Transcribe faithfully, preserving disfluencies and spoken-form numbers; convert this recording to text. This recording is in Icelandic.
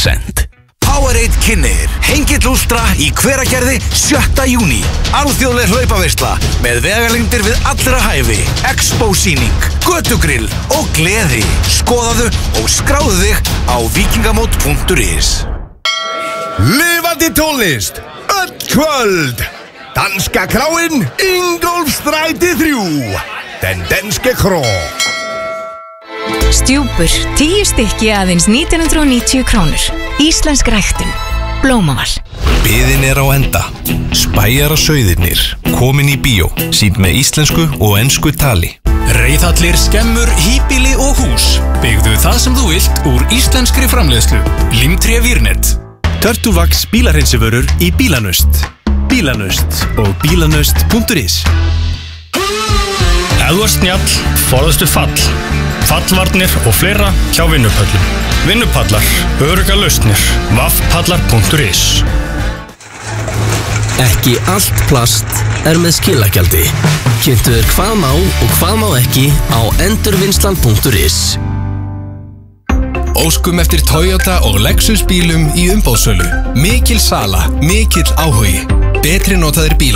prósent. Powerade kynnir Hengill Últra í Hveragerði sjötta júní. Alþjóðleg hlaupaveisla með vegalengdir við allra hæfi, expo-sýning, götugrill og gleði. Skoðaðu og skráðu þig á vikingamót punktur is. Lifandi tónlist, öll kvöld. Danska kráin, Ingólfsstræti þrjú. Den danske kró. Stjúpur, tíu stykki aðeins nítján hundruð og níutíu krónur. Íslensk ræktun, Blómaval. Biðin er á enda. Spæjara sauðirnir, komin í bíó, sýnt með íslensku og ensku tali. Reiðhallir, skemmur, híbýli og hús. Byggðu það sem þú vilt úr íslenskri framleiðslu. Limtré Vírnet. Turtlevax bílarhreinsivörur í Bílanust. Bílanust og bílanust punktur is. Ef þú ert snjall, forðastu fall. Fallvarnir og fleira hjá Vinnupöllum. Vinnupallar, örugga lausnir. vaffpallar punktur is. Ekki allt plast er með skilagjaldi. Kynntu þér hvað má og hvað má ekki á endurvinnslan punktur is. Óskum eftir Toyota og Lexus bílum í umboðssölu. Mikil sala, mikill áhugi. Betri notaðir bílar.